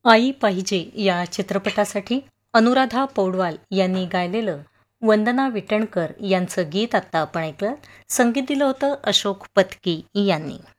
आई पाहिजे या चित्रपटासाठी अनुराधा पौडवाल यांनी गायलेलं वंदना विटणकर यांचं गीत आत्ता आपण ऐकलं. संगीत दिलं होतं अशोक पत्की यांनी.